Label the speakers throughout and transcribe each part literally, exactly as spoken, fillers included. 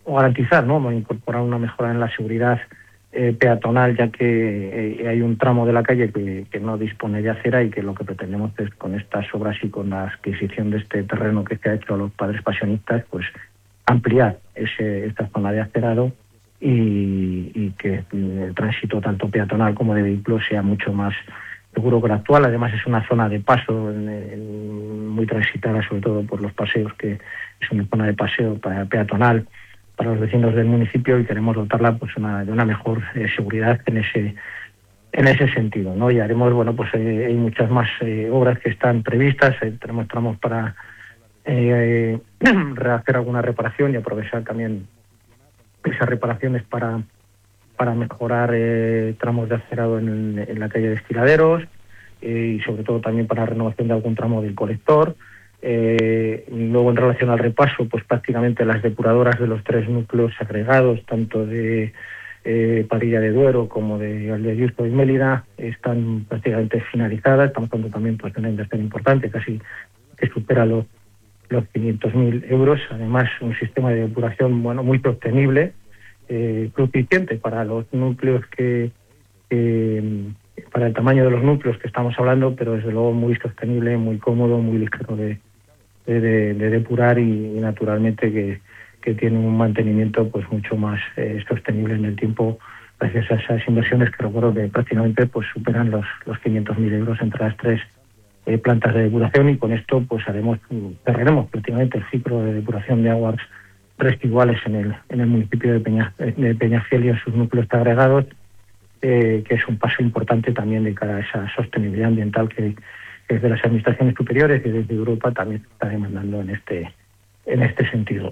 Speaker 1: o garantizar, ¿no?, incorporar una mejora en la seguridad eh, peatonal, ya que eh, hay un tramo de la calle que, que no dispone de acera y que lo que pretendemos es, con estas obras y con la adquisición de este terreno que se ha hecho a los padres pasionistas, pues ampliar ese, esta zona de acerado y, y que el tránsito tanto peatonal como de vehículos sea mucho más seguro que la actual. Además es una zona de paso en, en, muy transitada, sobre todo por los paseos, que es una zona de paseo para, peatonal para los vecinos del municipio, y queremos dotarla pues una, de una mejor eh, seguridad en ese en ese sentido, ¿no? Y haremos, bueno, pues eh, hay muchas más eh, obras que están previstas, eh, tenemos tramos para eh, hacer alguna reparación y aprovechar también esas reparaciones para para mejorar eh, tramos de acerado en, en la calle de Estiladeros, eh, y sobre todo también para la renovación de algún tramo del colector. Eh, luego, en relación al repaso, pues prácticamente las depuradoras de los tres núcleos agregados, tanto de eh, Padilla de Duero como de Aldeayusto y Mélida, están prácticamente finalizadas. Estamos hablando también pues, de una inversión importante, casi que supera los, los quinientos mil euros. Además, un sistema de depuración bueno muy sostenible, eh, suficiente para los núcleos que... que para el tamaño de los núcleos que estamos hablando, pero desde luego muy sostenible, muy cómodo, muy ligero de, de, de, de depurar y, y naturalmente que, que tiene un mantenimiento pues mucho más eh, sostenible en el tiempo, gracias a esas inversiones que recuerdo que prácticamente pues superan los, los quinientos mil euros entre las tres eh, plantas de depuración, y con esto pues haremos, cerraremos prácticamente el ciclo de depuración de aguas residuales en el, en el municipio de, Peña, de Peñafiel y en sus núcleos agregados. Eh, que es un paso importante también de cara a esa sostenibilidad ambiental que, que desde las administraciones superiores y desde Europa también se está demandando en este en este sentido.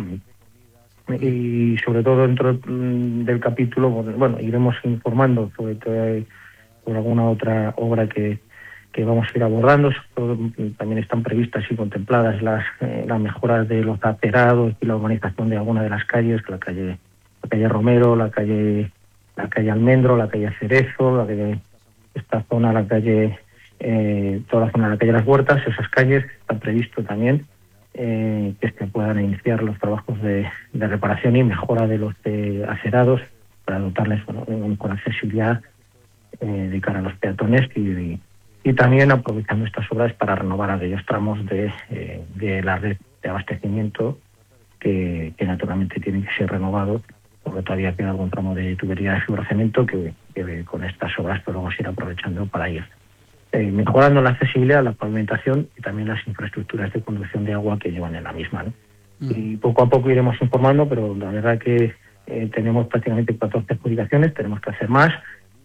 Speaker 1: Y sobre todo dentro del capítulo, bueno, iremos informando sobre todo por alguna otra obra que, que vamos a ir abordando. Todo, también están previstas y contempladas las, eh, las mejoras de los acerados y la urbanización de alguna de las calles, la calle, la calle Romero, la calle la calle Almendro, la calle Cerezo, la calle, esta zona, la calle, eh, toda la zona de la calle Las Huertas, esas calles, está previsto también eh, que se puedan iniciar los trabajos de, de reparación y mejora de los eh, acerados para dotarles bueno, con accesibilidad eh, de cara a los peatones y, y, y también aprovechando estas obras para renovar aquellos tramos de, eh, de la red de abastecimiento que, que naturalmente tienen que ser renovados, porque todavía queda algún tramo de tubería de fibrocemento que, que con estas obras pues vamos a ir aprovechando para ir eh, mejorando la accesibilidad, la pavimentación y también las infraestructuras de conducción de agua que llevan en la misma, ¿no? Mm. Y poco a poco iremos informando, pero la verdad que eh, tenemos prácticamente catorce adjudicaciones, tenemos que hacer más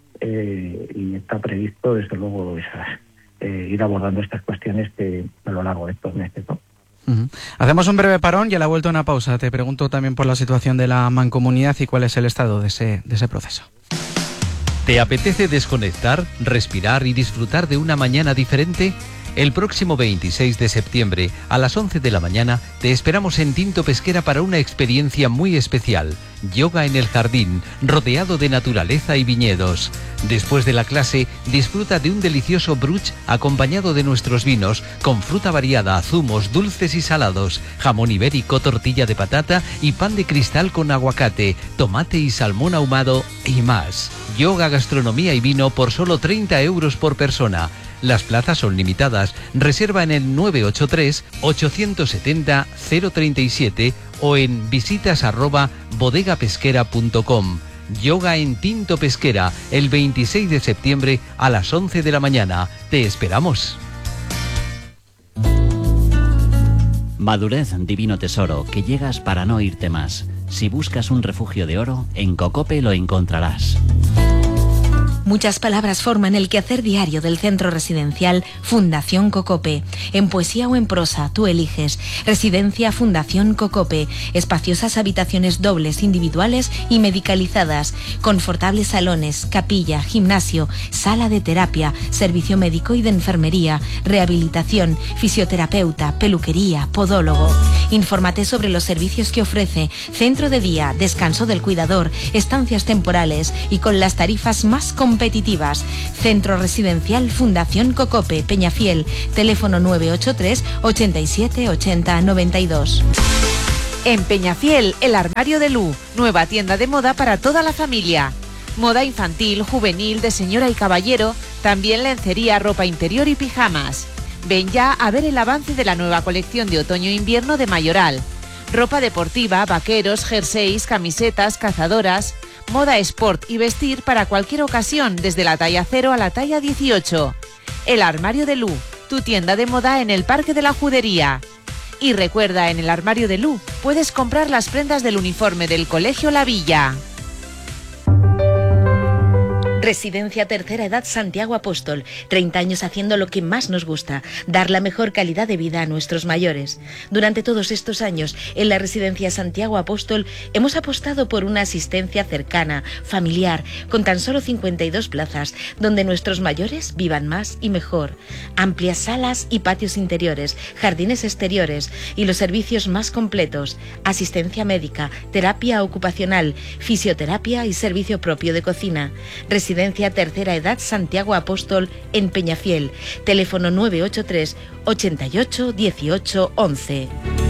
Speaker 1: eh, y está previsto desde luego esas, eh, ir abordando estas cuestiones que, a lo largo de estos meses, ¿no?
Speaker 2: Uh-huh. Hacemos un breve parón y a la vuelta una pausa. Te pregunto también por la situación de la mancomunidad y cuál es el estado de ese, de ese proceso.
Speaker 3: ¿Te apetece desconectar, respirar y disfrutar de una mañana diferente? El próximo veintiséis de septiembre a las once de la mañana te esperamos en Tinto Pesquera para una experiencia muy especial. Yoga en el jardín, rodeado de naturaleza y viñedos. Después de la clase, disfruta de un delicioso brunch acompañado de nuestros vinos, con fruta variada, zumos, dulces y salados, jamón ibérico, tortilla de patata y pan de cristal con aguacate, tomate y salmón ahumado y más. Yoga, gastronomía y vino por solo treinta euros por persona. Las plazas son limitadas. Reserva en el nueve ocho tres, ocho siete cero, cero tres siete o en visitas arroba bodegapesquera punto com. Yoga en Tinto Pesquera, el veintiséis de septiembre a las once de la mañana. Te esperamos.
Speaker 4: Madurez, divino tesoro, que llegas para no irte más. Si buscas un refugio de oro, en Cocope lo encontrarás.
Speaker 5: Muchas palabras forman el quehacer diario del centro residencial Fundación Cocope. En poesía o en prosa, tú eliges. Residencia Fundación Cocope. Espaciosas habitaciones dobles, individuales y medicalizadas. Confortables salones, capilla, gimnasio, sala de terapia, servicio médico y de enfermería, rehabilitación, fisioterapeuta, peluquería, podólogo. Infórmate sobre los servicios que ofrece. Centro de día, descanso del cuidador, estancias temporales y con las tarifas más competitivas. competitivas. Centro Residencial Fundación Cocope, Peñafiel. Teléfono nueve ocho tres, ochenta y siete, ochenta, noventa y dos.
Speaker 6: En Peñafiel, el Armario de Lu, nueva tienda de moda para toda la familia. Moda infantil, juvenil, de señora y caballero, también lencería, ropa interior y pijamas. Ven ya a ver el avance de la nueva colección de otoño-invierno de Mayoral. Ropa deportiva, vaqueros, jerseys, camisetas, cazadoras, moda sport y vestir para cualquier ocasión, desde la talla cero a la talla dieciocho. El Armario de Lu, tu tienda de moda en el Parque de la Judería. Y recuerda, en el Armario de Lu puedes comprar las prendas del uniforme del Colegio La Villa.
Speaker 5: Residencia Tercera Edad Santiago Apóstol. treinta años haciendo lo que más nos gusta, dar la mejor calidad de vida a nuestros mayores. Durante todos estos años, en la Residencia Santiago Apóstol, hemos apostado por una asistencia cercana, familiar, con tan solo cincuenta y dos plazas, donde nuestros mayores vivan más y mejor. Amplias salas y patios interiores, jardines exteriores y los servicios más completos. Asistencia médica, terapia ocupacional, fisioterapia y servicio propio de cocina. Residencia Tercera Edad Santiago Apóstol en Peñafiel. Teléfono nueve ocho tres, ochenta y ocho, dieciocho, once.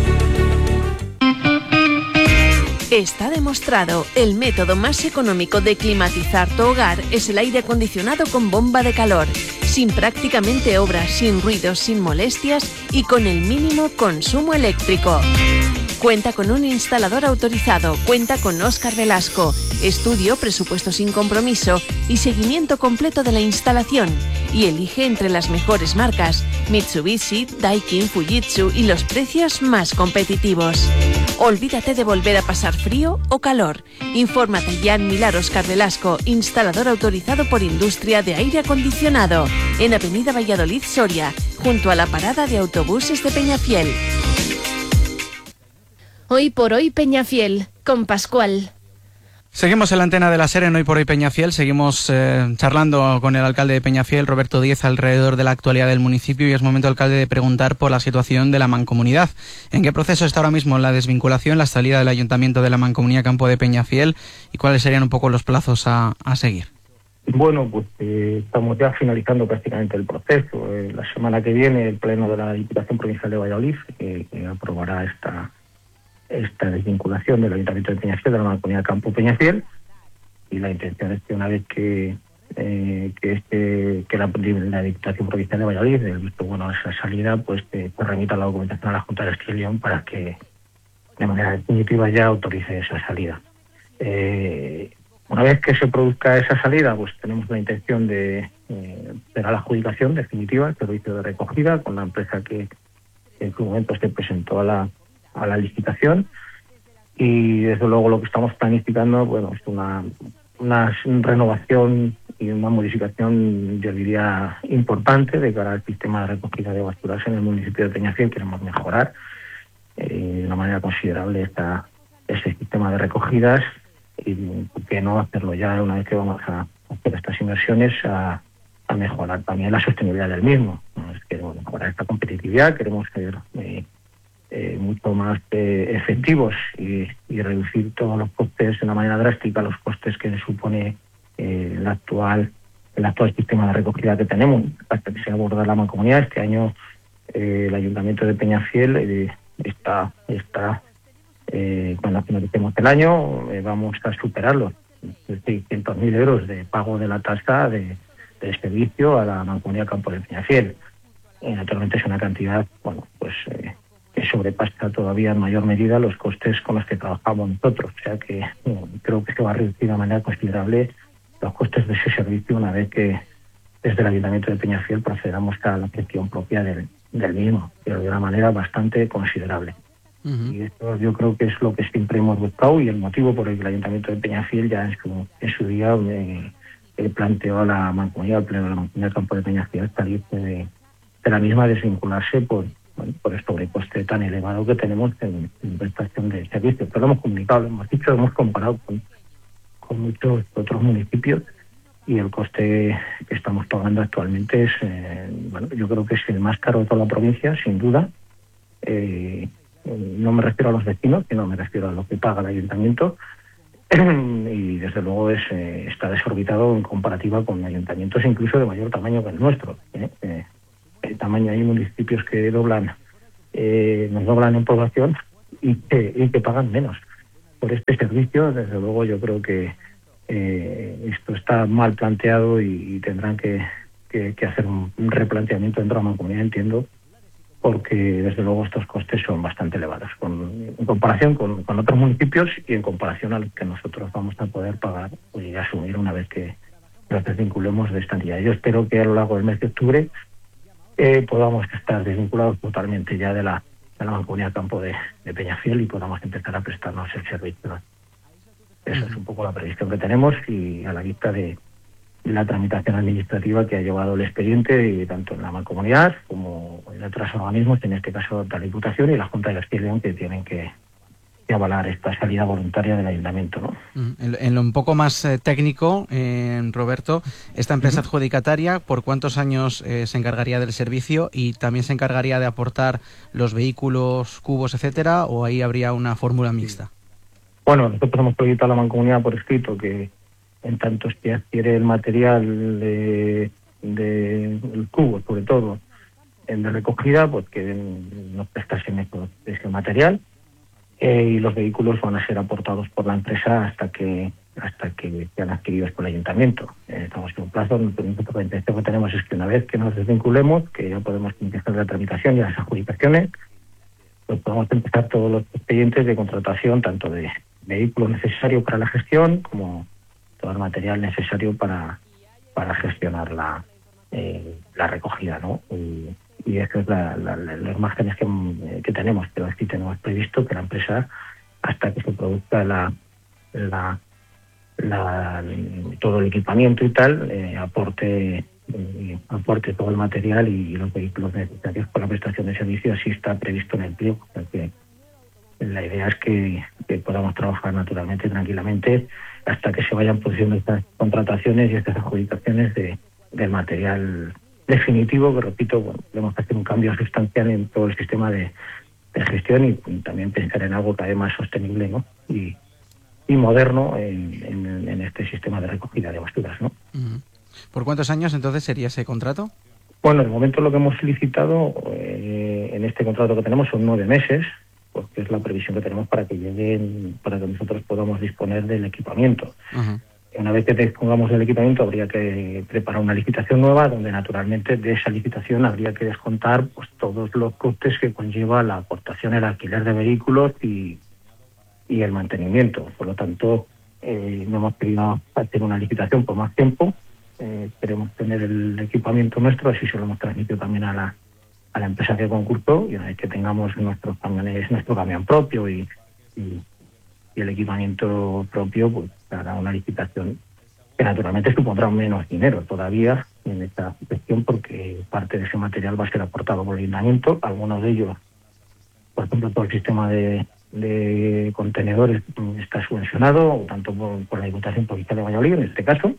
Speaker 7: Está demostrado, el método más económico de climatizar tu hogar es el aire acondicionado con bomba de calor, sin prácticamente obras, sin ruidos, sin molestias y con el mínimo consumo eléctrico. Cuenta con un instalador autorizado, cuenta con Óscar Velasco, estudio, presupuesto sin compromiso y seguimiento completo de la instalación. Y elige entre las mejores marcas, Mitsubishi, Daikin, Fujitsu y los precios más competitivos. Olvídate de volver a pasar frío o calor. Infórmate ya en Milar Óscar Velasco, instalador autorizado por Industria de Aire Acondicionado, en Avenida Valladolid Soria, junto a la parada de autobuses de Peñafiel.
Speaker 8: Hoy por hoy Peñafiel, con Pascual.
Speaker 2: Seguimos en la antena de la SER en Hoy por Hoy Peñafiel, seguimos eh, charlando con el alcalde de Peñafiel, Roberto Díez, alrededor de la actualidad del municipio, y es momento, alcalde, de preguntar por la situación de la mancomunidad. ¿En qué proceso está ahora mismo la desvinculación, la salida del ayuntamiento de la mancomunidad Campo de Peñafiel, y cuáles serían un poco los plazos a, a seguir?
Speaker 1: Bueno, pues eh, estamos ya finalizando prácticamente el proceso. Eh, la semana que viene el Pleno de la Diputación Provincial de Valladolid eh, que aprobará esta esta desvinculación del Ayuntamiento de Peñafiel de la Mancomunidad Campo Peñafiel, y la intención es que una vez que eh, que este que la, la Diputación Provincial de Valladolid el visto bueno a esa salida, pues que pues remita la documentación a la Junta de Castilla y León para que de manera definitiva ya autorice esa salida. Eh, una vez que se produzca esa salida, pues tenemos la intención de eh, hacer la adjudicación definitiva, el servicio de recogida, con la empresa que en su momento se presentó a la a la licitación, y desde luego lo que estamos planificando, bueno, es una, una renovación y una modificación, yo diría, importante de cara al sistema de recogida de basuras en el municipio de Peñafiel. Queremos mejorar eh, de una manera considerable esta, ese sistema de recogidas, y por qué no hacerlo ya una vez que vamos a hacer estas inversiones, a, a mejorar también la sostenibilidad del mismo. ¿No? Queremos mejorar esta competitividad, queremos ser eh, Eh, mucho más eh, efectivos y, y reducir todos los costes de una manera drástica, los costes que supone eh, el actual el actual sistema de recogida que tenemos hasta que se aborda la mancomunidad. Este año eh, el Ayuntamiento de Peñafiel eh, está está eh, cuando finalicemos el año eh, vamos a superar los seiscientos mil euros de pago de la tasa de, de servicio a la mancomunidad Campo de Peñafiel. Eh, naturalmente es una cantidad, bueno, pues eh, que sobrepasa todavía en mayor medida los costes con los que trabajamos nosotros. O sea que bueno, creo que se va a reducir de manera considerable los costes de ese servicio una vez que desde el Ayuntamiento de Peñafiel procedamos a la gestión propia del, del mismo, pero de una manera bastante considerable. Uh-huh. Y esto yo creo que es lo que siempre hemos buscado, y el motivo por el que el Ayuntamiento de Peñafiel ya en su, en su día eh, eh, planteó a la mancomunidad, al pleno de la mancomunidad Campo de Peñafiel, salirse de, de la misma, desvincularse por Bueno, por el sobrecoste tan elevado que tenemos en, en prestación de servicios. Pero lo hemos comunicado, lo hemos dicho, lo hemos comparado con, con muchos otros municipios, y el coste que estamos pagando actualmente es, eh, bueno, yo creo que es el más caro de toda la provincia, sin duda. Eh, no me refiero a los vecinos, sino me refiero a lo que paga el ayuntamiento, y desde luego es eh, está desorbitado en comparativa con ayuntamientos incluso de mayor tamaño que el nuestro. ¿eh? Eh, el tamaño, hay municipios que doblan, eh, nos doblan en población, y que, y que pagan menos por este servicio. Desde luego yo creo que eh, esto está mal planteado y, y tendrán que, que, que hacer un, un replanteamiento dentro de la Mancomunidad, entiendo, porque desde luego estos costes son bastante elevados con, en comparación con, con otros municipios y en comparación a los que nosotros vamos a poder pagar y asumir una vez que nos desvinculemos de esta entidad. Yo espero que a lo largo del mes de octubre eh, podamos estar desvinculados totalmente ya de la, de la Mancomunidad Campo de, de Peñafiel y podamos empezar a prestarnos el servicio. Esa es un poco la previsión que tenemos y a la vista de la tramitación administrativa que ha llevado el expediente, y tanto en la Mancomunidad como en otros organismos, en este caso la Diputación y la Junta de Castilla y León, que tienen que, que avalar esta salida voluntaria del Ayuntamiento, ¿no?
Speaker 2: En, en lo un poco más eh, técnico, eh, Roberto, esta empresa uh-huh. adjudicataria, ¿por cuántos años eh, se encargaría del servicio y también se encargaría de aportar los vehículos, cubos, etcétera, o ahí habría una fórmula mixta?
Speaker 1: Bueno, nosotros hemos solicitado a la Mancomunidad por escrito que en tanto que adquiere el material de, de el cubo, sobre todo en de recogida, pues que nos prestasen ese material, eh, y los vehículos van a ser aportados por la empresa hasta que hasta que sean adquiridos por el Ayuntamiento. Eh, estamos en un plazo, la intención que tenemos es que una vez que nos desvinculemos, que ya podemos empezar la tramitación y las adjudicaciones, pues podemos empezar todos los expedientes de contratación, tanto de vehículos necesarios para la gestión como todo el material necesario para para gestionar la eh, la recogida, ¿no? Y, y eso es la, la, la, los márgenes que, que tenemos, pero aquí tenemos previsto que la empresa, hasta que se produzca la, la, la todo el equipamiento y tal, eh, aporte eh, aporte todo el material y los vehículos necesarios para la prestación de servicio. Así está previsto en el pliego. O sea que la idea es que, que podamos trabajar naturalmente, tranquilamente, hasta que se vayan produciendo estas contrataciones y estas adjudicaciones de, del material definitivo, que repito, bueno, tenemos que hacer un cambio sustancial en todo el sistema de, de gestión y también pensar en algo cada vez más sostenible, ¿no? y, y moderno en, en, en este sistema de recogida de basuras, ¿no?
Speaker 2: ¿Por cuántos años entonces sería ese contrato?
Speaker 1: Bueno, de momento lo que hemos solicitado eh, en este contrato que tenemos son nueve meses, porque es la previsión que tenemos para que lleguen, para que nosotros podamos disponer del equipamiento. Uh-huh. Una vez que dispongamos del equipamiento habría que preparar una licitación nueva, donde naturalmente de esa licitación habría que descontar pues todos los costes que conlleva la aportación, el alquiler de vehículos y, y el mantenimiento. Por lo tanto, eh, no hemos querido hacer una licitación por más tiempo. Eh, queremos tener el equipamiento nuestro, así se lo hemos transmitido también a la a la empresa que concursó, y una vez que tengamos nuestros camiones, nuestro camión propio y, y, y el equipamiento propio, pues hará una licitación que naturalmente supondrá menos dinero todavía en esta gestión, porque parte de ese material va a ser aportado por el Ayuntamiento. Algunos de ellos, por ejemplo, todo el sistema de, de contenedores está subvencionado, tanto por, por la Diputación Provincial de Valladolid, en este caso,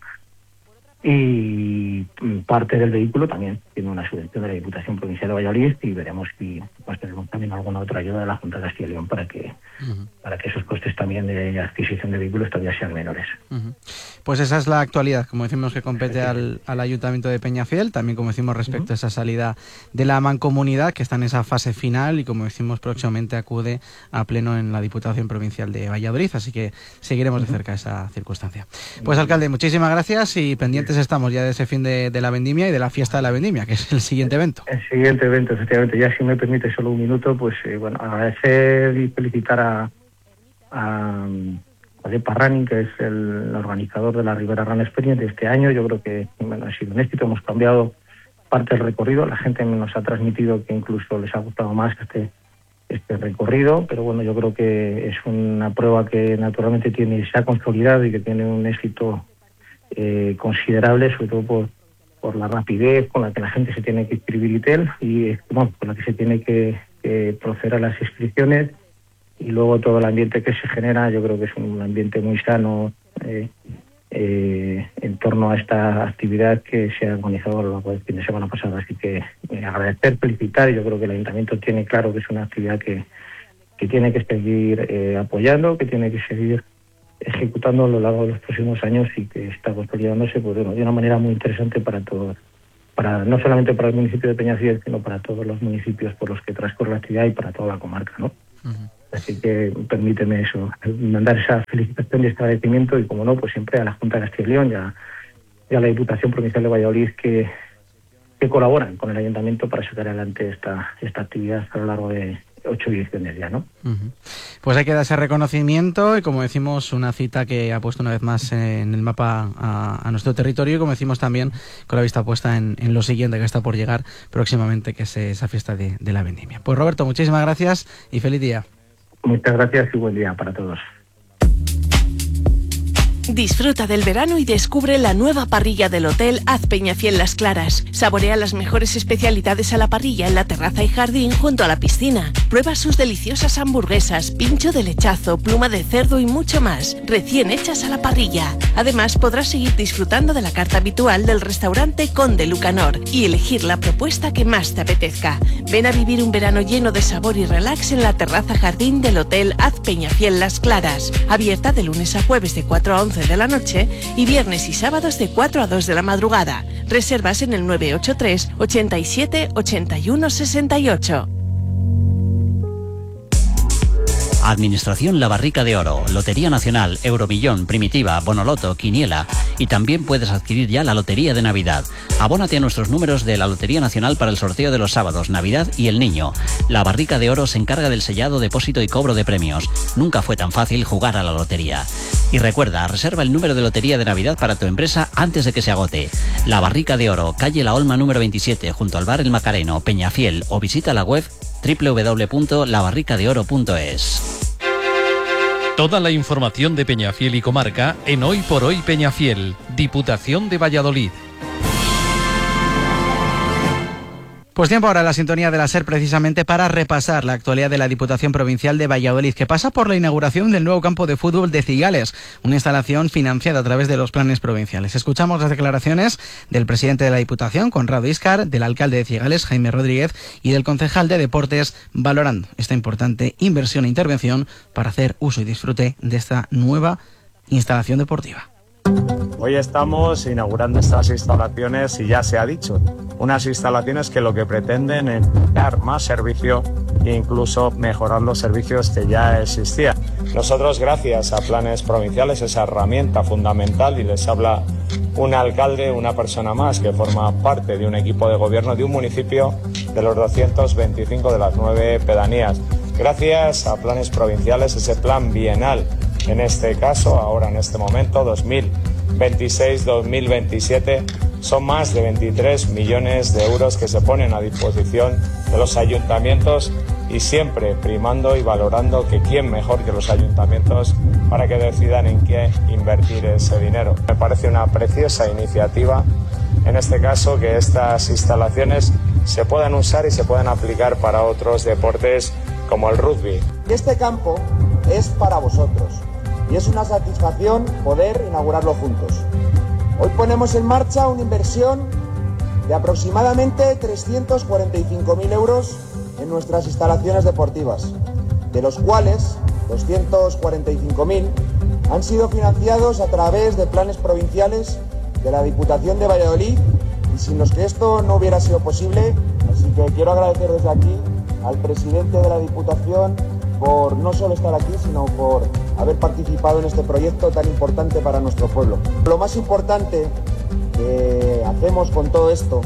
Speaker 1: y parte del vehículo también tiene una subvención de la Diputación Provincial de Valladolid, y veremos si pues, tenemos también alguna otra ayuda de la Junta de Castilla y León para que uh-huh. para que esos costes también de adquisición de vehículos todavía sean menores.
Speaker 2: Uh-huh. Pues esa es la actualidad, como decimos, que compete al, al Ayuntamiento de Peñafiel, también como decimos respecto uh-huh. a esa salida de la Mancomunidad, que está en esa fase final y como decimos próximamente acude a pleno en la Diputación Provincial de Valladolid, así que seguiremos uh-huh. de cerca esa circunstancia. Pues alcalde, muchísimas gracias y pendientes estamos ya de ese fin de, de la vendimia y de la fiesta de la vendimia, que es el siguiente evento.
Speaker 1: El siguiente evento, efectivamente. Ya si me permite solo un minuto, pues eh, bueno, agradecer y felicitar a a, a De Parrani, que es el organizador de la Ribera Run Experience de este año. Yo creo que bueno, ha sido un éxito, hemos cambiado parte del recorrido, la gente nos ha transmitido que incluso les ha gustado más este este recorrido, pero bueno, yo creo que es una prueba que naturalmente tiene, se ha consolidado y que tiene un éxito Eh, considerable, sobre todo por, por la rapidez con la que la gente se tiene que inscribir y tal, y bueno, con la que se tiene que, que proceder a las inscripciones, y luego todo el ambiente que se genera. Yo creo que es un ambiente muy sano eh, eh, en torno a esta actividad que se ha organizado a lo largo del fin de semana pasado. Así que eh, agradecer, felicitar, y yo creo que el Ayuntamiento tiene claro que es una actividad que, que tiene que seguir eh, apoyando, que tiene que seguir ejecutando a lo largo de los próximos años, y que está consolidándose pues, bueno, de una manera muy interesante para todos, para no solamente para el municipio de Peñafiel, sino para todos los municipios por los que transcurre la actividad y para toda la comarca, ¿no? Uh-huh. Así que permíteme eso, mandar esa felicitación y este agradecimiento y, como no, pues siempre a la Junta de Castilla y León y a, y a la Diputación Provincial de Valladolid que, que colaboran con el Ayuntamiento para sacar adelante esta, esta actividad a lo largo de ocho ediciones ya, ¿no?
Speaker 2: Uh-huh. Pues hay que dar ese reconocimiento y, como decimos, una cita que ha puesto una vez más en el mapa a, a nuestro territorio y, como decimos, también con la vista puesta en, en lo siguiente que está por llegar próximamente, que es esa fiesta de, de la vendimia. Pues, Roberto, muchísimas gracias y feliz día.
Speaker 1: Muchas gracias y buen día para todos.
Speaker 7: Disfruta del verano y descubre la nueva parrilla del Hotel Haz Peñafiel Las Claras. Saborea las mejores especialidades a la parrilla en la terraza y jardín junto a la piscina. Prueba sus deliciosas hamburguesas, pincho de lechazo, pluma de cerdo y mucho más, recién hechas a la parrilla. Además, podrás seguir disfrutando de la carta habitual del restaurante Conde Lucanor y elegir la propuesta que más te apetezca. Ven a vivir un verano lleno de sabor y relax en la terraza jardín del Hotel Haz Peñafiel Las Claras. Abierta de lunes a jueves de cuatro a once de la noche y viernes y sábados de cuatro a dos de la madrugada. Reservas en el nueve ocho tres, ochenta y siete, ochenta y uno, sesenta y ocho.
Speaker 4: Administración La Barrica de Oro, Lotería Nacional, Euromillón, Primitiva, Bonoloto, Quiniela, y también puedes adquirir ya la Lotería de Navidad. Abónate a nuestros números de la Lotería Nacional para el sorteo de los sábados, Navidad y el Niño. La Barrica de Oro se encarga del sellado, depósito y cobro de premios. Nunca fue tan fácil jugar a la lotería. Y recuerda, reserva el número de Lotería de Navidad para tu empresa antes de que se agote. La Barrica de Oro, calle La Olma número veintisiete, junto al bar El Macareno, Peñafiel, o visita la web doble u doble u doble u punto la barrica de oro punto es.
Speaker 3: Toda la información de Peñafiel y comarca en Hoy por Hoy Peñafiel, Diputación de Valladolid.
Speaker 2: Pues tiempo ahora en la sintonía de la SER precisamente para repasar la actualidad de la Diputación Provincial de Valladolid, que pasa por la inauguración del nuevo campo de fútbol de Cigales, una instalación financiada a través de los planes provinciales. Escuchamos las declaraciones del presidente de la Diputación, Conrado Íscar, del alcalde de Cigales, Jaime Rodríguez, y del concejal de Deportes, valorando esta importante inversión e intervención para hacer uso y disfrute de esta nueva instalación deportiva.
Speaker 9: Hoy estamos inaugurando estas instalaciones y ya se ha dicho, unas instalaciones que lo que pretenden es dar más servicio e incluso mejorar los servicios que ya existían. Nosotros, gracias a planes provinciales, esa herramienta fundamental, y les habla un alcalde, una persona más que forma parte de un equipo de gobierno de un municipio de los doscientos veinticinco de las nueve pedanías. Gracias a planes provinciales, ese plan bienal, en este caso, ahora en este momento, dos mil veintiséis dos mil veintisiete, son más de veintitrés millones de euros que se ponen a disposición de los ayuntamientos, y siempre primando y valorando que quién mejor que los ayuntamientos para que decidan en qué invertir ese dinero. Me parece una preciosa iniciativa, en este caso, que estas instalaciones se puedan usar y se puedan aplicar para otros deportes como el rugby.
Speaker 10: Este campo es para vosotros y es una satisfacción poder inaugurarlo juntos. Hoy ponemos en marcha una inversión de aproximadamente trescientos cuarenta y cinco mil euros en nuestras instalaciones deportivas, de los cuales doscientos cuarenta y cinco mil han sido financiados a través de planes provinciales de la Diputación de Valladolid, y sin los que esto no hubiera sido posible. Así que quiero agradecer desde aquí al presidente de la Diputación por no solo estar aquí, sino por haber participado en este proyecto tan importante para nuestro pueblo. Lo más importante que hacemos con todo esto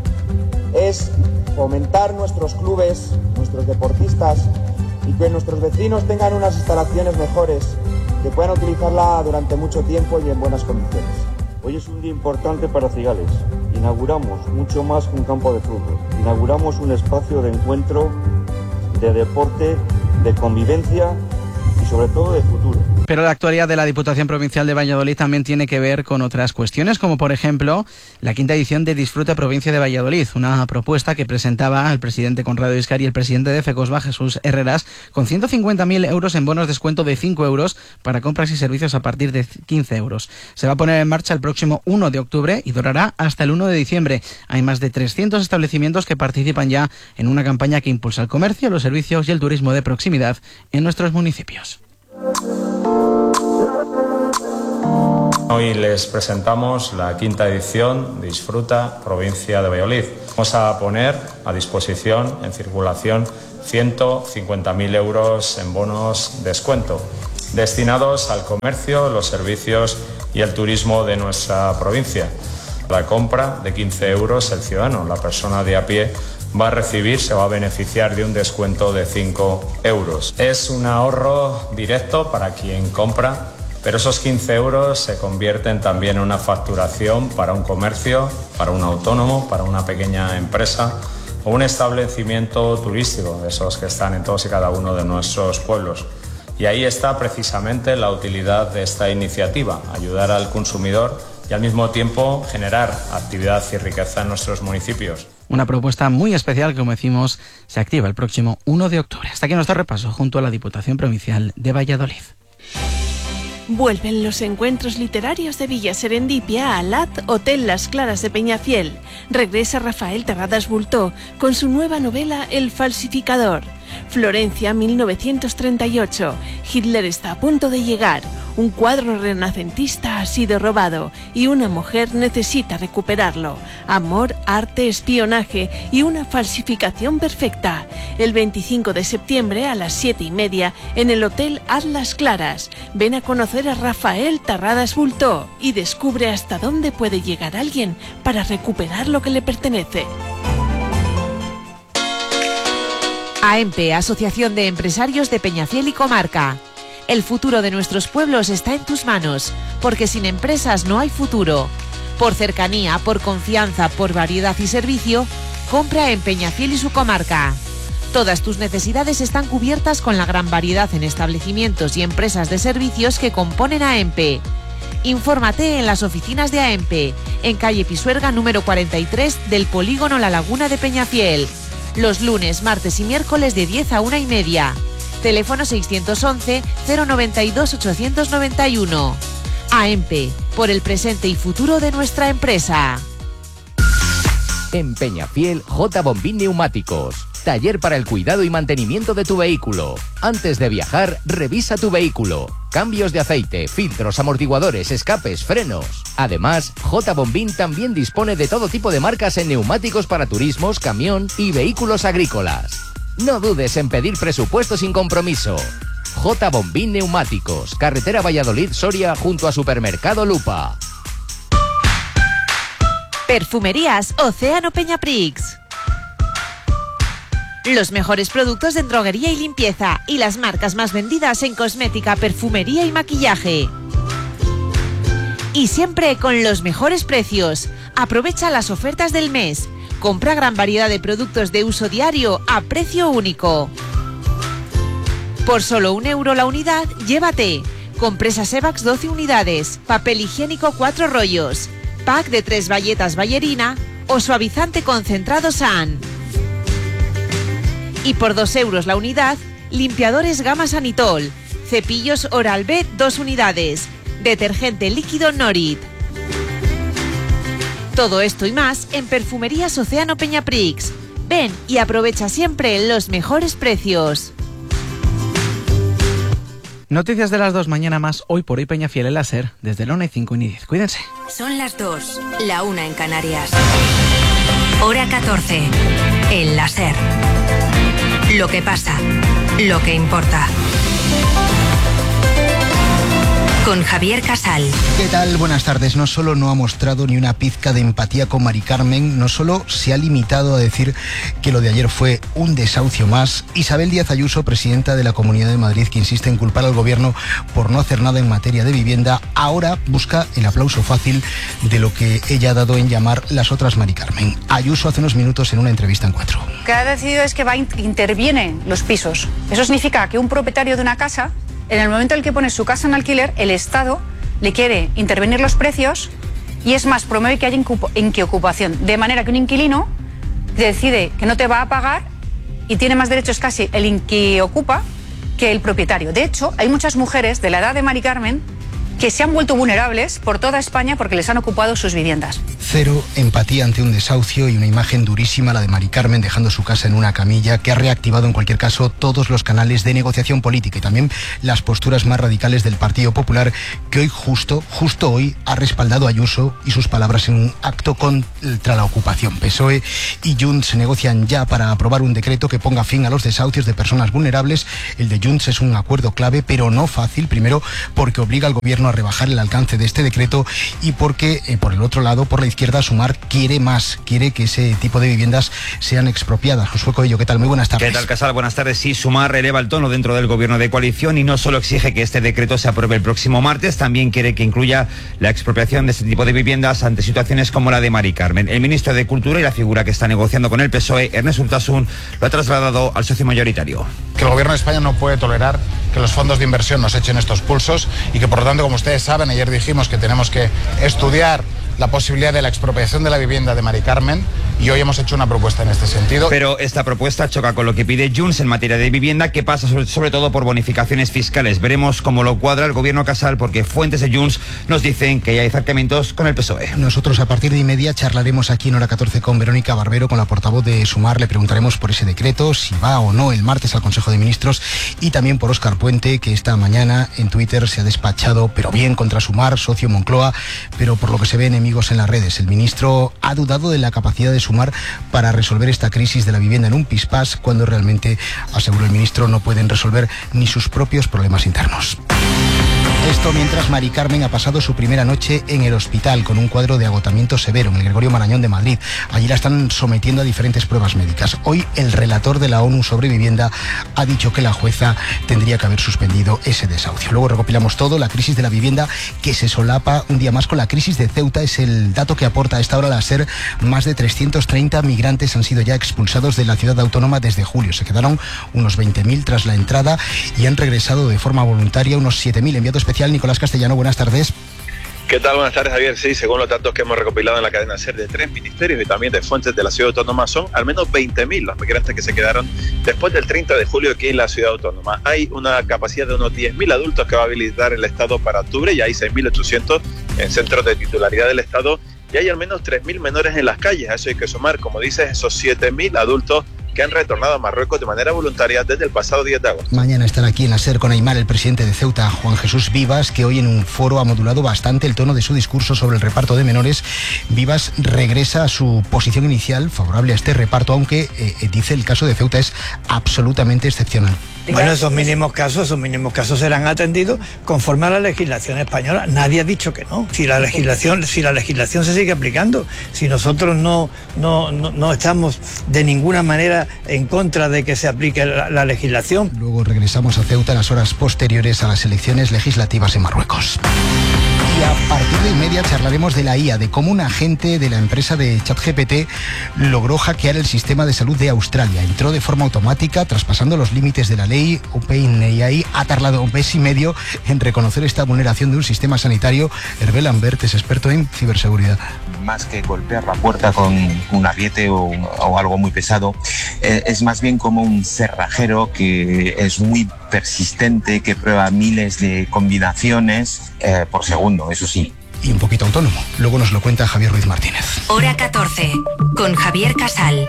Speaker 10: es fomentar nuestros clubes, nuestros deportistas, y que nuestros vecinos tengan unas instalaciones mejores, que puedan utilizarla durante mucho tiempo y en buenas condiciones.
Speaker 11: Hoy es un día importante para Cigales. Inauguramos mucho más que un campo de fútbol. Inauguramos un espacio de encuentro, de deporte, de convivencia y sobre todo de futuro.
Speaker 2: Pero la actualidad de la Diputación Provincial de Valladolid también tiene que ver con otras cuestiones, como por ejemplo la quinta edición de Disfruta Provincia de Valladolid, una propuesta que presentaba el presidente Conrado Íscar y el presidente de FECOSVA, Jesús Herreras, con ciento cincuenta mil euros en bonos de descuento de cinco euros para compras y servicios a partir de quince euros. Se va a poner en marcha el próximo uno de octubre y durará hasta el uno de diciembre. Hay más de trescientos establecimientos que participan ya en una campaña que impulsa el comercio, los servicios y el turismo de proximidad en nuestros municipios.
Speaker 9: Hoy les presentamos la quinta edición Disfruta Provincia de Valladolid. Vamos a poner a disposición, en circulación, ciento cincuenta mil euros en bonos descuento, destinados al comercio, los servicios y el turismo de nuestra provincia. La compra de quince euros, el ciudadano, la persona de a pie, va a recibir, se va a beneficiar de un descuento de cinco euros. Es un ahorro directo para quien compra, pero esos quince euros se convierten también en una facturación para un comercio, para un autónomo, para una pequeña empresa o un establecimiento turístico, de esos que están en todos y cada uno de nuestros pueblos. Y ahí está precisamente la utilidad de esta iniciativa, ayudar al consumidor y al mismo tiempo generar actividad y riqueza en nuestros municipios.
Speaker 2: Una propuesta muy especial que, como decimos, se activa el próximo uno de octubre. Hasta aquí nuestro repaso junto a la Diputación Provincial de Valladolid.
Speaker 7: Vuelven los encuentros literarios de Villa Serendipia al A T Hotel Las Claras de Peñafiel. Regresa Rafael Terradas Bultó con su nueva novela El falsificador. Florencia, mil novecientos treinta y ocho. Hitler está a punto de llegar. Un cuadro renacentista ha sido robado y una mujer necesita recuperarlo. Amor, arte, espionaje y una falsificación perfecta. El veinticinco de septiembre a las siete y media en el Hotel Haz Las Claras. Ven a conocer a Rafael Terradas Bultó y descubre hasta dónde puede llegar alguien para recuperar lo que le pertenece.
Speaker 6: A E M P, Asociación de Empresarios de Peñafiel y Comarca. El futuro de nuestros pueblos está en tus manos, porque sin empresas no hay futuro. Por cercanía, por confianza, por variedad y servicio, compra en Peñafiel y su comarca. Todas tus necesidades están cubiertas con la gran variedad en establecimientos y empresas de servicios que componen a E M P. Infórmate en las oficinas de A E M P, en calle Pisuerga número cuarenta y tres del Polígono La Laguna de Peñafiel. Los lunes, martes y miércoles de diez a una y media. Teléfono seiscientos once, cero noventa y dos, ochocientos noventa y uno. A E M P, por el presente y futuro de nuestra empresa.
Speaker 12: En Peñafiel, J. Bombín Neumáticos. Taller para el cuidado y mantenimiento de tu vehículo. Antes de viajar, revisa tu vehículo. Cambios de aceite, filtros, amortiguadores, escapes, frenos. Además, J. Bombín también dispone de todo tipo de marcas en neumáticos para turismos, camión y vehículos agrícolas. No dudes en pedir presupuesto sin compromiso. J. Bombín Neumáticos, carretera Valladolid-Soria junto a Supermercado Lupa.
Speaker 6: Perfumerías Océano Peñaprix. Los mejores productos en droguería y limpieza y las marcas más vendidas en cosmética, perfumería y maquillaje. Y siempre con los mejores precios. Aprovecha las ofertas del mes. Compra gran variedad de productos de uso diario a precio único. Por solo un euro la unidad, llévate compresas Evax doce unidades, papel higiénico cuatro rollos, pack de tres bayetas Ballerina o suavizante concentrado San. Y por dos euros la unidad, limpiadores Gama Sanitol, cepillos Oral-B dos unidades, detergente líquido Norit. Todo esto y más en Perfumerías Océano Peñaprix. Ven y aprovecha siempre los mejores precios.
Speaker 2: Noticias de las dos, mañana más, hoy por hoy Peñafiel en la SER, desde la una y cinco y diez. Cuídense.
Speaker 5: Son las dos, la una en Canarias. Hora catorce, en la SER. Lo que pasa, lo que importa. Con Javier Casal.
Speaker 13: ¿Qué tal? Buenas tardes. No solo no ha mostrado ni una pizca de empatía con Mari Carmen, no solo se ha limitado a decir que lo de ayer fue un desahucio más. Isabel Díaz Ayuso, presidenta de la Comunidad de Madrid, que insiste en culpar al gobierno por no hacer nada en materia de vivienda, ahora busca el aplauso fácil de lo que ella ha dado en llamar las otras Mari Carmen. Ayuso hace unos minutos en una entrevista en Cuatro.
Speaker 14: Lo que ha decidido es que va interviene los pisos. Eso significa que un propietario de una casa, en el momento en el que pone su casa en alquiler, el Estado le quiere intervenir los precios y es más, promueve que haya inquiocupación. De manera que un inquilino decide que no te va a pagar y tiene más derechos casi el inquiocupa que el propietario. De hecho, hay muchas mujeres de la edad de Mari Carmen que se han vuelto vulnerables por toda España porque les han ocupado sus viviendas.
Speaker 13: Cero empatía ante un desahucio y una imagen durísima, la de Mari Carmen dejando su casa en una camilla, que ha reactivado en cualquier caso todos los canales de negociación política y también las posturas más radicales del Partido Popular, que hoy justo, justo hoy ha respaldado a Ayuso y sus palabras en un acto contra la ocupación. P S O E y Junts se negocian ya para aprobar un decreto que ponga fin a los desahucios de personas vulnerables. El de Junts es un acuerdo clave, pero no fácil, primero porque obliga al gobierno a rebajar el alcance de este decreto y porque, eh, por el otro lado, por la izquierda, Sumar quiere más, quiere que ese tipo de viviendas sean expropiadas. Josué Coello, ¿qué tal? Muy buenas tardes.
Speaker 15: ¿Qué tal, Casal? Buenas tardes. Sí, Sumar eleva el tono dentro del gobierno de coalición y no solo exige que este decreto se apruebe el próximo martes, también quiere que incluya la expropiación de este tipo de viviendas ante situaciones como la de Mari Carmen. El ministro de Cultura y la figura que está negociando con el P S O E, Ernest Urtasun, lo ha trasladado al socio mayoritario.
Speaker 16: Que el gobierno de España no puede tolerar que los fondos de inversión nos echen estos pulsos y que, por lo tanto, como ustedes saben, ayer dijimos que tenemos que estudiar la posibilidad de la expropiación de la vivienda de Mari Carmen y hoy hemos hecho una propuesta en este sentido.
Speaker 15: Pero esta propuesta choca con lo que pide Junts en materia de vivienda, que pasa sobre, sobre todo por bonificaciones fiscales. Veremos cómo lo cuadra el gobierno Casal, porque fuentes de Junts nos dicen que ya hay acercamientos con el P S O E.
Speaker 13: Nosotros a partir de y media charlaremos aquí en Hora catorce con Verónica Barbero, con la portavoz de Sumar. Le preguntaremos por ese decreto, si va o no el martes al Consejo de Ministros, y también por Óscar Puente, que esta mañana en Twitter se ha despachado, pero bien, contra Sumar, socio Moncloa, pero por lo que se ve enemigos en las redes. El ministro ha dudado de la capacidad de Sumar para resolver esta crisis de la vivienda en un pispás, cuando realmente, aseguró el ministro, no pueden resolver ni sus propios problemas internos. Esto mientras Mari Carmen ha pasado su primera noche en el hospital con un cuadro de agotamiento severo en el Gregorio Marañón de Madrid. Allí la están sometiendo a diferentes pruebas médicas. Hoy el relator de la ONU sobre vivienda ha dicho que la jueza tendría que haber suspendido ese desahucio. Luego recopilamos todo, la crisis de la vivienda que se solapa un día más con la crisis de Ceuta. Es el dato que aporta a esta hora la SER. Más de trescientos treinta migrantes han sido ya expulsados de la ciudad autónoma desde julio. Se quedaron unos veinte mil tras la entrada y han regresado de forma voluntaria unos siete mil. Enviado especial Nicolás Castellano, buenas tardes.
Speaker 17: ¿Qué tal? Buenas tardes, Javier. Sí, según los datos que hemos recopilado en la cadena SER de tres ministerios y también de fuentes de la ciudad autónoma, son al menos veinte mil los migrantes que se quedaron después del treinta de julio aquí en la ciudad autónoma. Hay una capacidad de unos diez mil adultos que va a habilitar el Estado para octubre, y hay seis mil ochocientos en centros de titularidad del Estado, y hay al menos tres mil menores en las calles. A eso hay que sumar, como dices, esos siete mil adultos que han retornado a Marruecos de manera voluntaria desde el pasado diez de agosto.
Speaker 13: Mañana estará aquí en la SER con Aymar el presidente de Ceuta, Juan Jesús Vivas, que hoy en un foro ha modulado bastante el tono de su discurso sobre el reparto de menores. Vivas regresa a su posición inicial favorable a este reparto, aunque eh, dice el caso de Ceuta es absolutamente excepcional.
Speaker 18: Bueno, esos mínimos casos, esos mínimos casos serán atendidos conforme a la legislación española. Nadie ha dicho que no. Si la legislación, si la legislación se sigue aplicando, si nosotros no, no, no, no estamos de ninguna manera en contra de que se aplique la, la legislación.
Speaker 13: Luego regresamos a Ceuta en las horas posteriores a las elecciones legislativas en Marruecos. Y a partir de y media charlaremos de la I A, de cómo un agente de la empresa de ChatGPT logró hackear el sistema de salud de Australia. Entró de forma automática, traspasando los límites de la ley. OpenAI ha tardado un mes y medio en reconocer esta vulneración de un sistema sanitario. Hervé Lambert es experto en ciberseguridad.
Speaker 19: Más que golpear la puerta con un ariete o, o algo muy pesado, eh, es más bien como un cerrajero que es muy persistente, que prueba miles de combinaciones eh, por segundo, eso sí.
Speaker 13: Y un poquito autónomo. Luego nos lo cuenta Javier Ruiz Martínez.
Speaker 5: Hora catorce, con Javier Casal.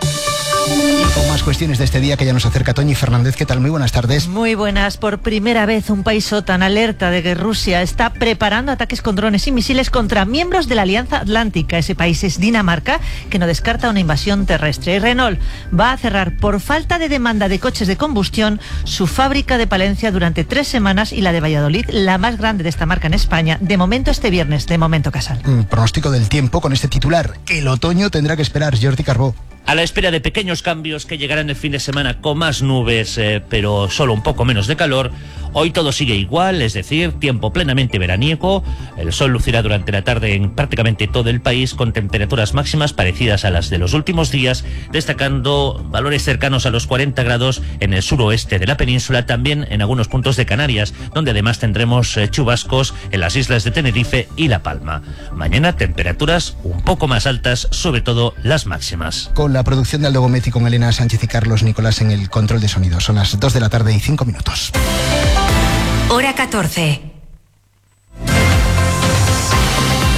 Speaker 13: Y con más cuestiones de este día que ya nos acerca Toñi Fernández. ¿Qué tal? Muy buenas tardes.
Speaker 20: Muy buenas. Por primera vez un país OTAN alerta de que Rusia está preparando ataques con drones y misiles contra miembros de la Alianza Atlántica. Ese país es Dinamarca, que no descarta una invasión terrestre. Y Renault va a cerrar por falta de demanda de coches de combustión su fábrica de Palencia durante tres semanas y la de Valladolid, la más grande de esta marca en España, de momento este viernes. De momento, Casal.
Speaker 13: Mm, pronóstico del tiempo con este titular. El otoño tendrá que esperar. Jordi Carbó.
Speaker 21: A la espera de pequeños cambios que llegarán el fin de semana con más nubes, eh, pero solo un poco menos de calor, hoy todo sigue igual, es decir, tiempo plenamente veraniego. El sol lucirá durante la tarde en prácticamente todo el país con temperaturas máximas parecidas a las de los últimos días, destacando valores cercanos a los cuarenta grados en el suroeste de la península, también en algunos puntos de Canarias, donde además tendremos eh, chubascos en las islas de Tenerife y La Palma. Mañana temperaturas un poco más altas, sobre todo las máximas.
Speaker 13: Con la producción de Aldo Gómez y con Elena Sánchez y Carlos Nicolás en el control de sonido. Son las dos de la tarde y cinco minutos.
Speaker 5: Hora catorce.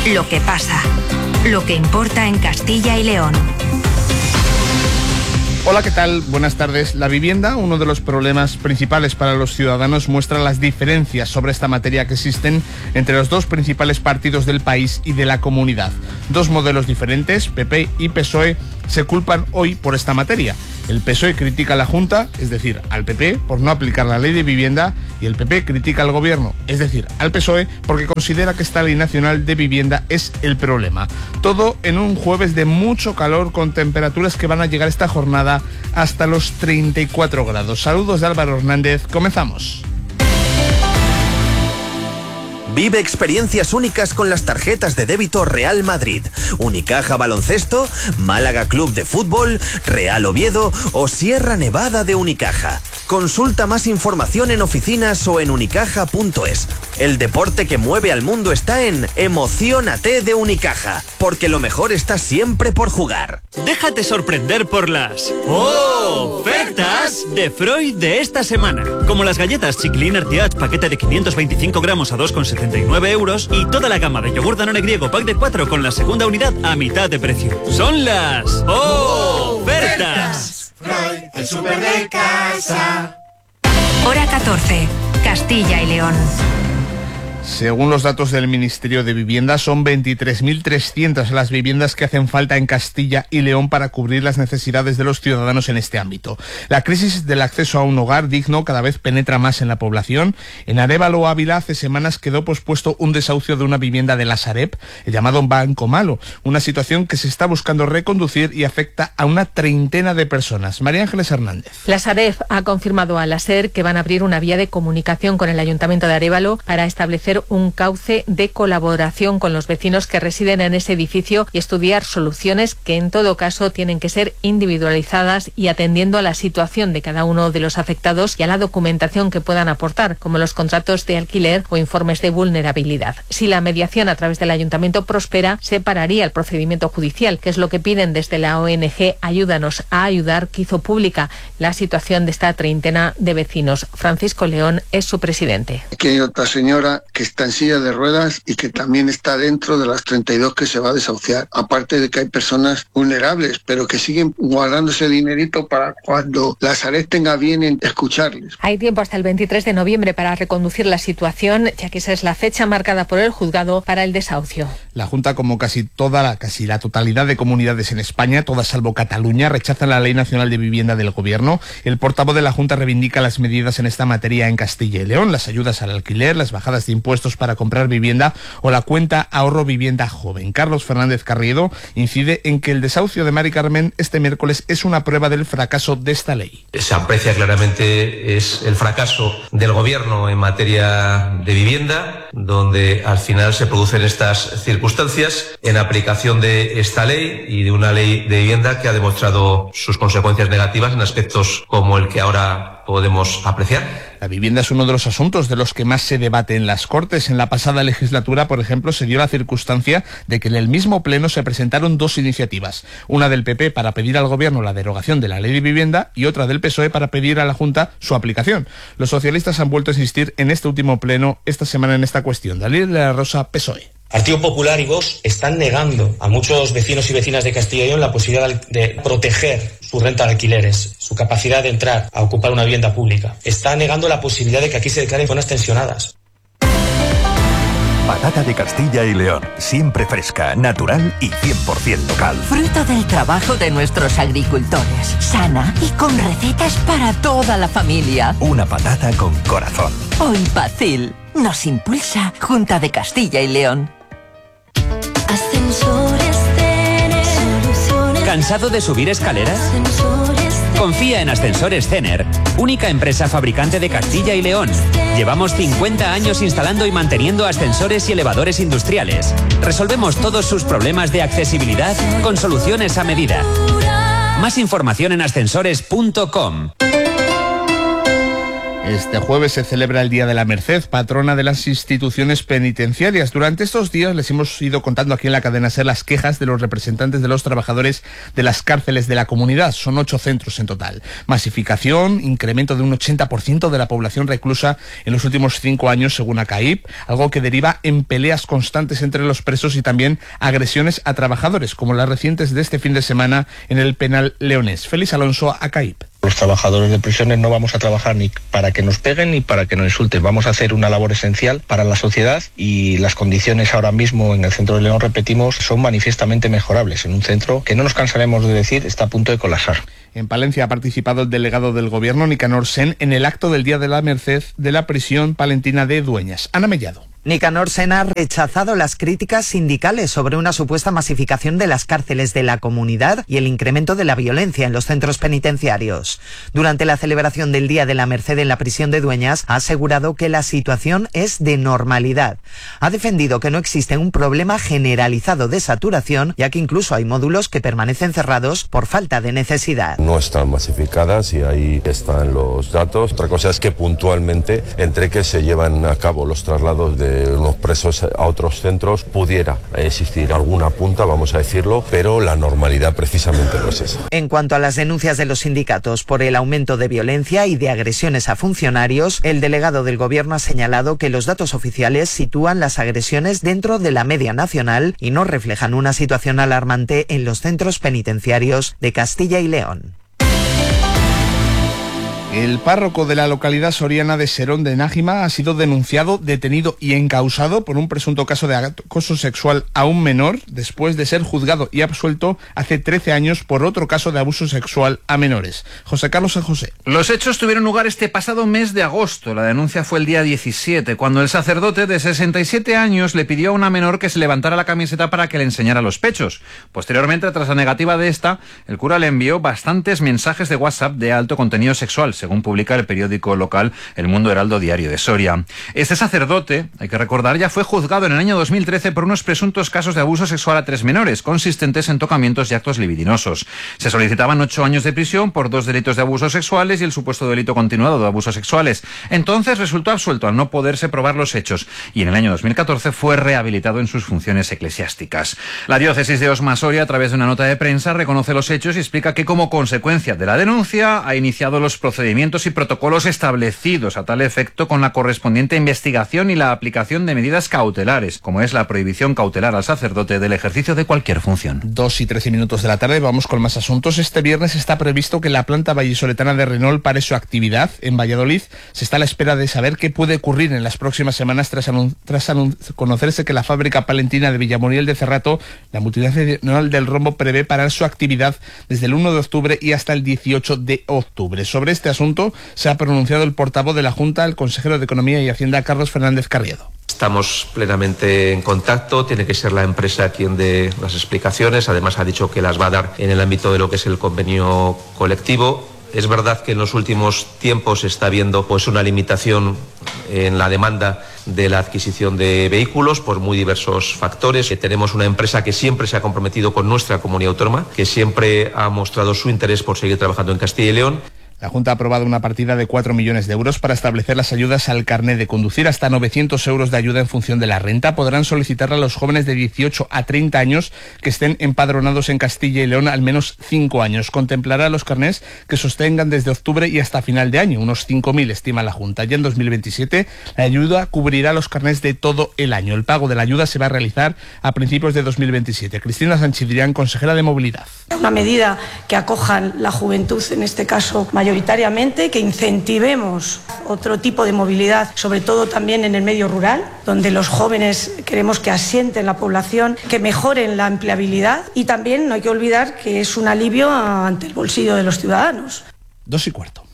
Speaker 5: Lo que pasa. Lo que importa en Castilla y León.
Speaker 8: Hola, ¿qué tal? Buenas tardes. La vivienda, uno de los problemas principales para los ciudadanos, muestra las diferencias sobre esta materia que existen entre los dos principales partidos del país y de la comunidad. Dos modelos diferentes, P P y P S O E, se culpan hoy por esta materia. El P S O E critica a la Junta, es decir, al P P, por no aplicar la ley de vivienda, y el P P critica al Gobierno, es decir, al P S O E, porque considera que esta ley nacional de vivienda es el problema. Todo en un jueves de mucho calor, con temperaturas que van a llegar esta jornada hasta los treinta y cuatro grados. Saludos de Álvaro Hernández, comenzamos.
Speaker 22: Vive experiencias únicas con las tarjetas de débito Real Madrid, Unicaja Baloncesto, Málaga Club de Fútbol, Real Oviedo o Sierra Nevada de Unicaja. Consulta más información en oficinas o en unicaja punto es. El deporte que mueve al mundo está en Emociónate de Unicaja, porque lo mejor está siempre por jugar.
Speaker 23: Déjate sorprender por las ofertas de Freud de esta semana. Como las galletas Chiclin Artiach paquete de quinientos veinticinco gramos a dos con setenta y nueve euros y toda la gama de yogur Danone griego pack de cuatro con la segunda unidad a mitad de precio. Son las ofertas.
Speaker 24: Freud, el súper de casa.
Speaker 5: Hora catorce, Castilla y León.
Speaker 8: Según los datos del Ministerio de Vivienda, son veintitrés mil trescientas las viviendas que hacen falta en Castilla y León para cubrir las necesidades de los ciudadanos en este ámbito. La crisis del acceso a un hogar digno cada vez penetra más en la población. En Arévalo, Ávila, hace semanas quedó pospuesto un desahucio de una vivienda de la Sareb, el llamado Banco Malo, una situación que se está buscando reconducir y afecta a una treintena de personas. María Ángeles Hernández.
Speaker 25: La Sareb ha confirmado a la SER que van a abrir una vía de comunicación con el Ayuntamiento de Arévalo para establecer un cauce de colaboración con los vecinos que residen en ese edificio y estudiar soluciones que en todo caso tienen que ser individualizadas y atendiendo a la situación de cada uno de los afectados y a la documentación que puedan aportar, como los contratos de alquiler o informes de vulnerabilidad. Si la mediación a través del ayuntamiento prospera, se pararía el procedimiento judicial, que es lo que piden desde la O N G Ayúdanos a Ayudar, que hizo pública la situación de esta treintena de vecinos. Francisco León es su presidente.
Speaker 26: Aquí hay otra señora que está en silla de ruedas y que también está dentro de las treinta y dos que se va a desahuciar. Aparte de que hay personas vulnerables, pero que siguen guardándose dinerito para cuando la Sareb tenga bien en escucharles.
Speaker 25: Hay tiempo hasta el veintitrés de noviembre para reconducir la situación, ya que esa es la fecha marcada por el juzgado para el desahucio.
Speaker 8: La Junta, como casi toda la, casi la totalidad de comunidades en España, todas salvo Cataluña, rechazan la Ley Nacional de Vivienda del Gobierno. El portavoz de la Junta reivindica las medidas en esta materia en Castilla y León, las ayudas al alquiler, las bajadas de impuestos para comprar vivienda o la cuenta Ahorro Vivienda Joven. Carlos Fernández Carriedo incide en que el desahucio de Mari Carmen este miércoles es una prueba del fracaso de esta ley.
Speaker 27: Se aprecia claramente es el fracaso del Gobierno en materia de vivienda, donde al final se producen estas circunstancias en aplicación de esta ley y de una ley de vivienda que ha demostrado sus consecuencias negativas en aspectos como el que ahora podemos apreciar.
Speaker 8: La vivienda es uno de los asuntos de los que más se debate en las Cortes. En la pasada legislatura, por ejemplo, se dio la circunstancia de que en el mismo pleno se presentaron dos iniciativas, una del P P para pedir al Gobierno la derogación de la ley de vivienda y otra del P S O E para pedir a la Junta su aplicación. Los socialistas han vuelto a insistir en este último pleno esta semana en esta cuestión. Dalila de la Rosa, P S O E.
Speaker 28: Partido Popular y Vox están negando a muchos vecinos y vecinas de Castilla y León la posibilidad de proteger su renta de alquileres, su capacidad de entrar a ocupar una vivienda pública. Está negando la posibilidad de que aquí se declaren zonas tensionadas.
Speaker 29: Patata de Castilla y León, siempre fresca, natural y cien por ciento local.
Speaker 30: Fruto del trabajo de nuestros agricultores, sana y con recetas para toda la familia.
Speaker 29: Una patata con corazón.
Speaker 30: Hoy Pacil nos impulsa Junta de Castilla y León.
Speaker 31: Ascensores Cener. Soluciones.
Speaker 32: ¿Cansado de subir escaleras?
Speaker 31: Ascensores Cener.
Speaker 32: Confía en Ascensores Cener, única empresa fabricante de Castilla y León. Llevamos cincuenta años instalando y manteniendo ascensores y elevadores industriales. Resolvemos todos sus problemas de accesibilidad con soluciones a medida. Más información en ascensores punto com.
Speaker 8: Este jueves se celebra el Día de la Merced, patrona de las instituciones penitenciarias. Durante estos días les hemos ido contando aquí en la cadena SER las quejas de los representantes de los trabajadores de las cárceles de la comunidad. Son ocho centros en total. Masificación, incremento de un ochenta por ciento de la población reclusa en los últimos cinco años, según ACAIP, algo que deriva en peleas constantes entre los presos y también agresiones a trabajadores, como las recientes de este fin de semana en el penal leonés. Félix Alonso, ACAIP.
Speaker 1: Los trabajadores de prisiones no vamos a trabajar ni para que nos peguen ni para que nos insulten. Vamos a hacer una labor esencial para la sociedad y las condiciones ahora mismo en el centro de León, repetimos, son manifiestamente mejorables. En un centro que no nos cansaremos de decir está a punto de colapsar.
Speaker 8: En Palencia ha participado el delegado del Gobierno, Nicanor Sen, en el acto del Día de la Merced de la prisión palentina de Dueñas. Ana Mellado.
Speaker 2: Nicanor Sen ha rechazado las críticas sindicales sobre una supuesta masificación de las cárceles de la comunidad y el incremento de la violencia en los centros penitenciarios. Durante la celebración del Día de la Merced en la prisión de Dueñas, ha asegurado que la situación es de normalidad. Ha defendido que no existe un problema generalizado de saturación, ya que incluso hay módulos que permanecen cerrados por falta de necesidad.
Speaker 3: No están masificadas y ahí están los datos. Otra cosa es que puntualmente, entre que se llevan a cabo los traslados de los presos a otros centros, pudiera existir alguna punta, vamos a decirlo, pero la normalidad precisamente no es esa.
Speaker 2: En cuanto a las denuncias de los sindicatos por el aumento de violencia y de agresiones a funcionarios, el delegado del Gobierno ha señalado que los datos oficiales sitúan las agresiones dentro de la media nacional y no reflejan una situación alarmante en los centros penitenciarios de Castilla y León.
Speaker 8: El párroco de la localidad soriana de Serón de Nájima ha sido denunciado, detenido y encausado por un presunto caso de acoso sexual a un menor, después de ser juzgado y absuelto hace trece años por otro caso de abuso sexual a menores. José Carlos San José.
Speaker 4: Los hechos tuvieron lugar este pasado mes de agosto. La denuncia fue el día diecisiete, cuando el sacerdote de sesenta y siete años le pidió a una menor que se levantara la camiseta para que le enseñara los pechos. Posteriormente, tras la negativa de esta, el cura le envió bastantes mensajes de WhatsApp de alto contenido sexual, según publica el periódico local El Mundo Heraldo Diario de Soria. Este sacerdote, hay que recordar, ya fue juzgado en el año dos mil trece por unos presuntos casos de abuso sexual a tres menores, consistentes en tocamientos y actos libidinosos. Se solicitaban ocho años de prisión por dos delitos de abusos sexuales y el supuesto delito continuado de abusos sexuales. Entonces resultó absuelto al no poderse probar los hechos y en el año dos mil catorce fue rehabilitado en sus funciones eclesiásticas. La diócesis de Osma Soria, a través de una nota de prensa, reconoce los hechos y explica que como consecuencia de la denuncia ha iniciado los procedimientos y protocolos establecidos a tal efecto, con la correspondiente investigación y la aplicación de medidas cautelares, como es la prohibición cautelar al sacerdote del ejercicio de cualquier función.
Speaker 8: Dos y trece minutos de la tarde, vamos con más asuntos. Este viernes está previsto que la planta vallisoletana de Renault pare su actividad en Valladolid. Se está a la espera de saber qué puede ocurrir en las próximas semanas tras, anun tras anun conocerse que la fábrica palentina de Villamuriel de Cerrato, la multinacional del rombo, prevé parar su actividad desde el uno de octubre y hasta el dieciocho de octubre. Sobre este asunto se ha pronunciado el portavoz de la Junta, el consejero de Economía y Hacienda, Carlos Fernández Carriedo.
Speaker 27: Estamos plenamente en contacto, tiene que ser la empresa quien dé las explicaciones, además ha dicho que las va a dar en el ámbito de lo que es el convenio colectivo. Es verdad que en los últimos tiempos se está viendo pues una limitación en la demanda de la adquisición de vehículos por muy diversos factores. Que tenemos una empresa que siempre se ha comprometido con nuestra comunidad autónoma, que siempre ha mostrado su interés por seguir trabajando en Castilla y León.
Speaker 8: La Junta ha aprobado una partida de cuatro millones de euros para establecer las ayudas al carné de conducir. Hasta novecientos euros de ayuda en función de la renta podrán solicitarla los jóvenes de dieciocho a treinta años que estén empadronados en Castilla y León al menos cinco años. Contemplará los carnés que sostengan desde octubre y hasta final de año, unos cinco mil estima la Junta. Ya en dos mil veintisiete la ayuda cubrirá los carnés de todo el año. El pago de la ayuda se va a realizar a principios de dos mil veintisiete. Cristina Sanchidrián, consejera de Movilidad.
Speaker 6: Una medida que acojan la juventud, en este caso mayoritariamente, que incentivemos otro tipo de movilidad, sobre todo también en el medio rural, donde los jóvenes queremos que asienten la población, que mejoren la empleabilidad y también no hay que olvidar que es un alivio ante el bolsillo de los ciudadanos.
Speaker 8: Dos y cuarto.